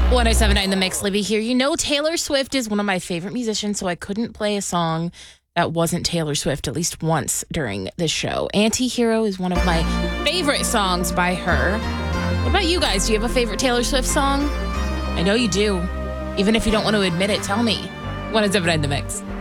1079 The Mix, Libby here. You know, Taylor Swift is one of my favorite musicians, so I couldn't play a song that wasn't Taylor Swift at least once during this show. Anti-Hero is one of my favorite songs by her. What about you guys? Do you have a favorite Taylor Swift song? I know you do. Even if you don't want to admit it, tell me. 1079 The Mix.